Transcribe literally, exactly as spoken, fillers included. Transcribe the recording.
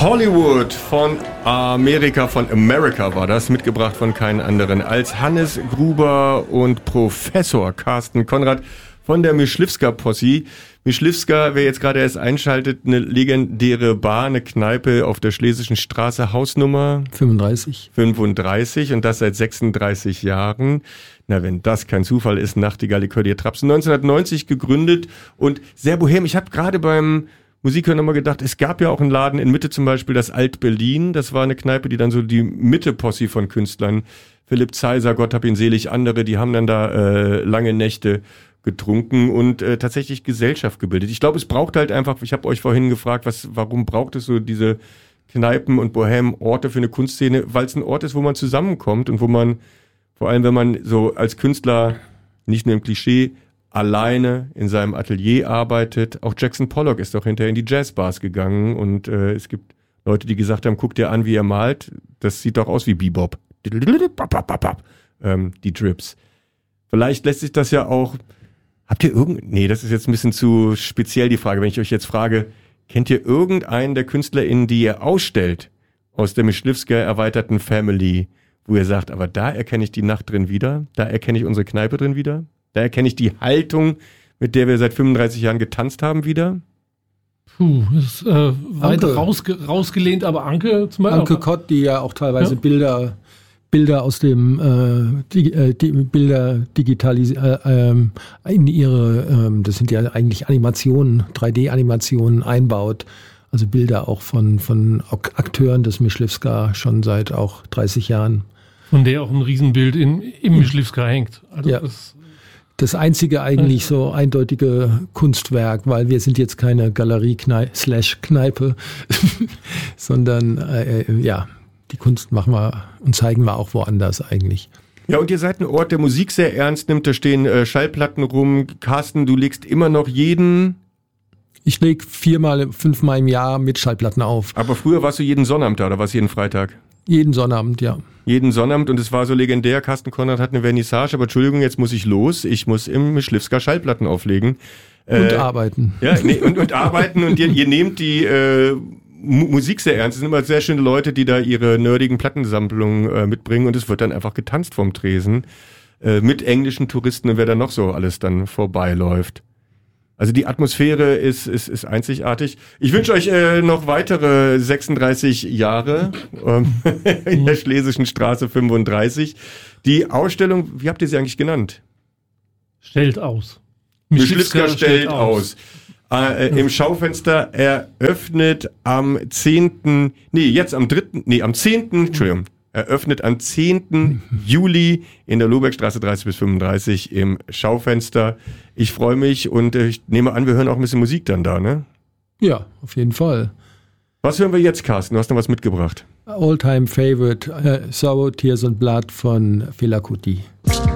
Hollywood von Amerika, von America war das, mitgebracht von keinen anderen als Hannes Gruber und Professor Carsten Konrad von der Myslivska-Posse. Myslivska, wer jetzt gerade erst einschaltet, eine legendäre Bar, eine Kneipe auf der Schlesischen Straße, Hausnummer fünfunddreißig. fünfunddreißig und das seit sechsunddreißig Jahren. Na, wenn das kein Zufall ist, Nachtigall, ich höre dir Trapsen. neunzehnhundertneunzig gegründet und sehr bohem. Ich habe gerade beim Musikhören nochmal gedacht, es gab ja auch einen Laden in Mitte zum Beispiel, das Alt-Berlin. Das war eine Kneipe, die dann so die Mitte-Posse von Künstlern, Philipp Zeiser, Gott hab ihn selig, andere, die haben dann da äh, lange Nächte getrunken und äh, tatsächlich Gesellschaft gebildet. Ich glaube, es braucht halt einfach, ich habe euch vorhin gefragt, was, warum braucht es so diese Kneipen und Bohem-Orte für eine Kunstszene? Weil es ein Ort ist, wo man zusammenkommt und wo man, vor allem wenn man so als Künstler, nicht nur im Klischee, alleine in seinem Atelier arbeitet. Auch Jackson Pollock ist doch hinterher in die Jazzbars gegangen und äh, es gibt Leute, die gesagt haben, guck dir an, wie er malt. Das sieht doch aus wie Bebop. Ähm, die Drips. Vielleicht lässt sich das ja auch... Habt ihr irgend... Nee, das ist jetzt ein bisschen zu speziell die Frage. Wenn ich euch jetzt frage, kennt ihr irgendeinen der KünstlerInnen, die ihr ausstellt, aus der Myslivska erweiterten Family, wo ihr sagt, aber da erkenne ich die Nacht drin wieder, da erkenne ich unsere Kneipe drin wieder, da erkenne ich die Haltung, mit der wir seit fünfunddreißig Jahren getanzt haben, wieder? Puh, das ist äh, weit rausge- rausgelehnt, aber Anke zum Beispiel. Anke Kott, die ja auch teilweise ja. Bilder, Bilder aus dem äh, die, äh, die Bilder digitalisieren äh, ähm, in ihre, ähm, das sind ja eigentlich Animationen, drei D-Animationen einbaut. Also Bilder auch von, von Akteuren des Myslivska schon seit auch dreißig Jahren. Von der auch ein Riesenbild in, im Myslivska hängt. Also ja. das, das einzige eigentlich so eindeutige Kunstwerk, weil wir sind jetzt keine Galerie slash Kneipe, sondern äh, ja, die Kunst machen wir und zeigen wir auch woanders eigentlich. Ja, und ihr seid ein Ort, der Musik sehr ernst nimmt, da stehen äh, Schallplatten rum. Carsten, du legst immer noch jeden... Ich lege viermal, fünfmal im Jahr mit Schallplatten auf. Aber früher warst du jeden Sonnabend da, oder was jeden Freitag? Jeden Sonnabend, ja. Jeden Sonnabend und es war so legendär, Carsten Konrad hat eine Vernissage, aber Entschuldigung, jetzt muss ich los, ich muss im Myslivska Schallplatten auflegen. Und äh, arbeiten. Ja, nee, und, und arbeiten und ihr, ihr nehmt die äh, M- Musik sehr ernst. Es sind immer sehr schöne Leute, die da ihre nerdigen Plattensammlungen äh, mitbringen und es wird dann einfach getanzt vom Tresen äh, mit englischen Touristen und wer da noch so alles dann vorbeiläuft. Also die Atmosphäre ist, ist, ist einzigartig. Ich wünsche euch äh, noch weitere sechsunddreißig Jahre ähm, in der Schlesischen Straße fünfunddreißig. Die Ausstellung, wie habt ihr sie eigentlich genannt? Stellt aus. Myslivska stellt, stellt aus. aus. Äh, äh, Im Schaufenster eröffnet am zehnten Nee, jetzt am dritten Nee, am zehnten Entschuldigung. Eröffnet am zehnten Juli in der Lohbergstraße dreißig bis fünfunddreißig im Schaufenster. Ich freue mich und äh, ich nehme an, wir hören auch ein bisschen Musik dann da, ne? Ja, auf jeden Fall. Was hören wir jetzt, Carsten? Du hast noch was mitgebracht. All-time favorite, uh, Sorrow, Tears and Blood von Fela Kuti.